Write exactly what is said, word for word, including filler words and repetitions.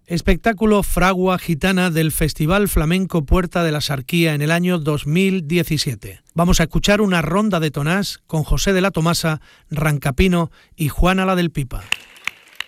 Espectáculo Fragua Gitana del Festival Flamenco Puerta de la Sarquía en el año dos mil diecisiete. Vamos a escuchar una ronda de tonás con José de la Tomasa, Rancapino y Juana la del Pipa.